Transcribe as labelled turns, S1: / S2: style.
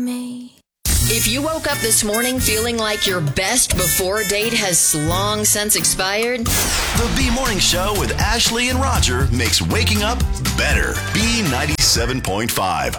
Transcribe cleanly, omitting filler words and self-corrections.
S1: me.
S2: If you woke up this morning feeling like your best before date has long since expired,
S3: The B Morning Show with Ashley and Roger makes waking up better. B97.5.